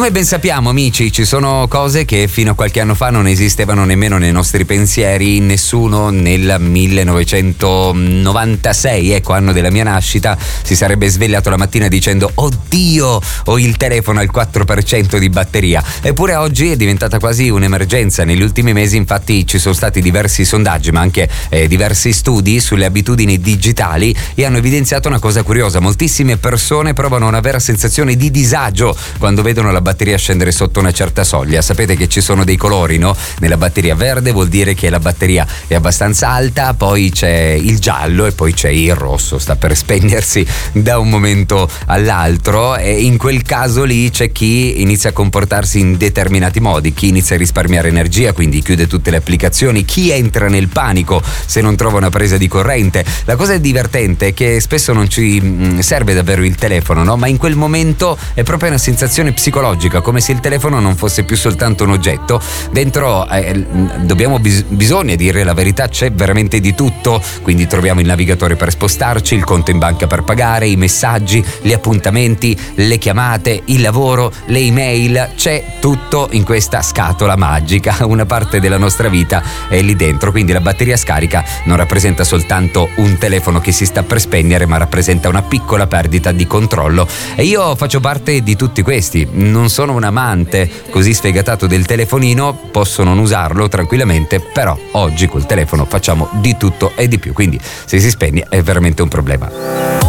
Come ben sappiamo, amici, ci sono cose che fino a qualche anno fa non esistevano nemmeno nei nostri pensieri. Nessuno nel 1996, ecco, anno della mia nascita, si sarebbe svegliato la mattina dicendo oddio, ho il telefono al 4% di batteria. Eppure oggi è diventata quasi un'emergenza. Negli ultimi mesi infatti ci sono stati diversi sondaggi ma anche diversi studi sulle abitudini digitali e hanno evidenziato una cosa curiosa: moltissime persone provano una vera sensazione di disagio quando vedono la batteria scendere sotto una certa soglia. Sapete che ci sono dei colori, no? Nella batteria verde vuol dire che la batteria è abbastanza alta, poi c'è il giallo e poi c'è il rosso, sta per spegnersi da un momento all'altro, e in quel caso lì c'è chi inizia a comportarsi in determinati modi, chi inizia a risparmiare energia, quindi chiude tutte le applicazioni, chi entra nel panico se non trova una presa di corrente. La cosa divertente è che spesso non ci serve davvero il telefono, no? Ma in quel momento è proprio una sensazione psicologica, come se il telefono non fosse più soltanto un oggetto. Dentro bisogna dire la verità, c'è veramente di tutto, quindi troviamo il navigatore per spostarci, il conto in banca per pagare, i messaggi, gli appuntamenti, le chiamate, il lavoro, le email, c'è tutto in questa scatola magica. Una parte della nostra vita è lì dentro, quindi la batteria scarica non rappresenta soltanto un telefono che si sta per spegnere, ma rappresenta una piccola perdita di controllo, e io faccio parte di tutti questi. Non sono un amante così sfegatato del telefonino, posso non usarlo tranquillamente, però oggi col telefono facciamo di tutto e di più, quindi se si spegne è veramente un problema.